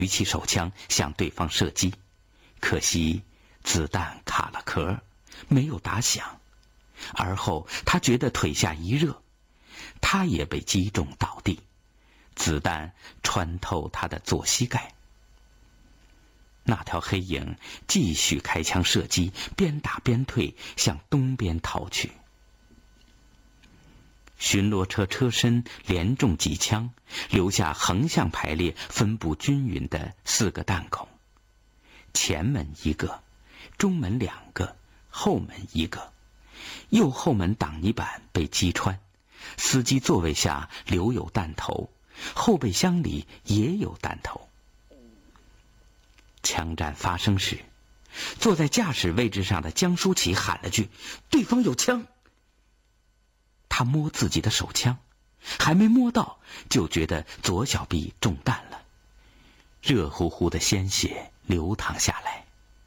举起手枪向对方射击，可惜子弹卡了壳，没有打响。而后他觉得腿下一热，他也被击中倒地，子弹穿透他的左膝盖。那条黑影继续开枪射击，边打边退，向东边逃去。巡逻车车身连中几枪，留下横向排列、分布均匀的4个弹孔，前门1个，中门2个，后门1个。右后门挡泥板被击穿，司机座位下留有弹头，后备箱里也有弹头。枪战发生时，坐在驾驶位置上的江舒淇喊了句：“对方有枪！”他摸自己的手枪，还没摸到，就觉得左小臂中弹了，热乎乎的鲜血流淌下来。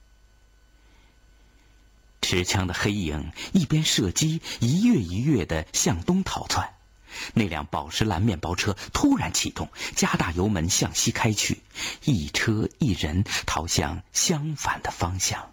持枪的黑影一边射击，一跃一跃地向东逃窜。那辆宝石蓝面包车突然启动，加大油门向西开去，一车一人逃向相反的方向。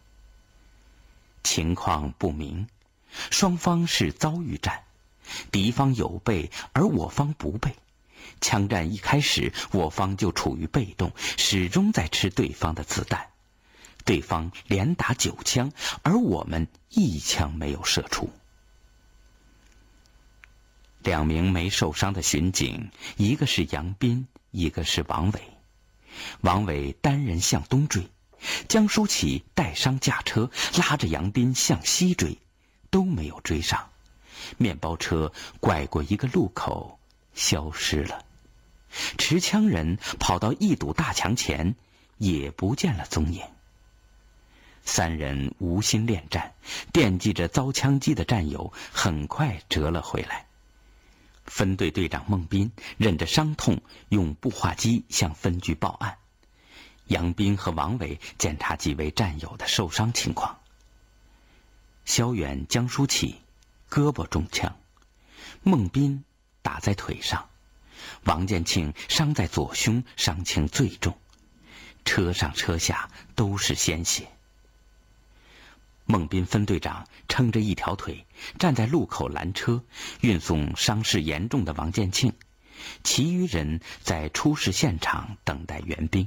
情况不明，双方是遭遇战，敌方有备而我方不备。枪战一开始，我方就处于被动，始终在吃对方的子弹。对方连打9枪，而我们1枪没有射出。2名没受伤的巡警，一个是杨斌，一个是王伟。王伟单人向东追，江舒淇带伤驾车，拉着杨斌向西追，都没有追上。面包车拐过一个路口，消失了。持枪人跑到一堵大墙前，也不见了踪影。3人无心恋战，惦记着遭枪击的战友，很快折了回来。分队队长孟斌忍着伤痛，用步话机向分局报案。杨斌和王伟检查几位战友的受伤情况。萧远、江舒淇胳膊中枪，孟斌打在腿上，王建庆伤在左胸，伤情最重，车上车下都是鲜血。孟斌分队长撑着一条腿站在路口拦车，运送伤势严重的王建庆，其余人在出事现场等待援兵。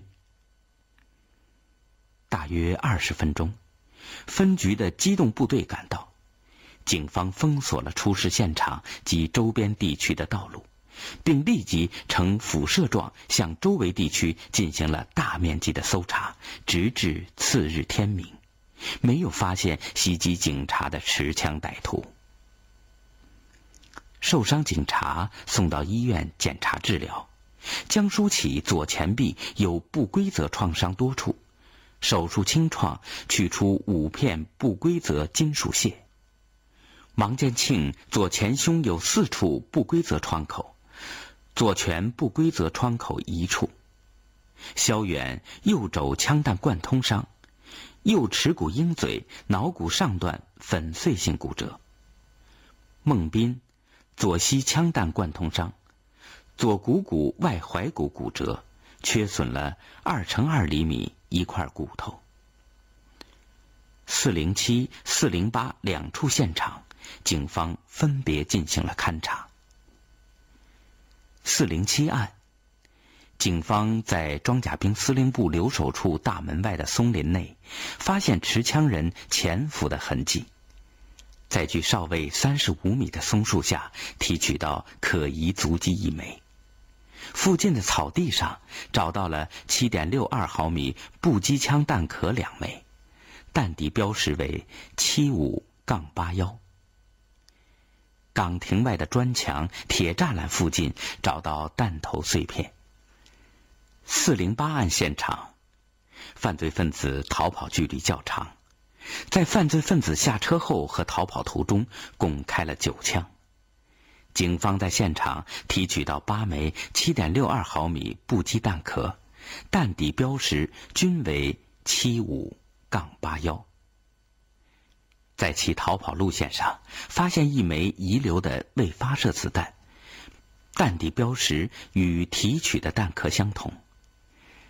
大约20分钟，分局的机动部队赶到，警方封锁了出事现场及周边地区的道路，并立即呈辐射状向周围地区进行了大面积的搜查，直至次日天明，没有发现袭击警察的持枪歹徒。受伤警察送到医院检查治疗，江舒淇左前臂有不规则创伤多处，手术清创，取出5片不规则金属屑。王建庆左前胸有4处不规则创口，左拳不规则创口1处。萧远右肘枪弹贯通伤，右耻骨鹰嘴、脑骨上段粉碎性骨折。孟斌左膝枪弹贯通伤，左股骨外踝骨骨折，缺损了2×2厘米一块骨头。407、408两处现场，警方分别进行了勘查。407案，警方在装甲兵司令部留守处大门外的松林内发现持枪人潜伏的痕迹，在距哨位35米的松树下提取到可疑足迹1枚。附近的草地上找到了7.62毫米步机枪弹壳2枚，弹底标识为75-81。岗亭外的砖墙、铁栅栏附近找到弹头碎片。408案现场，犯罪分子逃跑距离较长，在犯罪分子下车后和逃跑途中共开了9枪。警方在现场提取到8枚7.62毫米步机弹壳，弹底标识均为75-81。在其逃跑路线上发现1枚遗留的未发射子弹，弹底标识与提取的弹壳相同。